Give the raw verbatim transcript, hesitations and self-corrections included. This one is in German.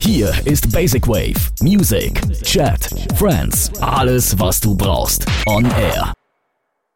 Hier ist Basic Wave. Music, Chat, Friends, alles was du brauchst. On Air.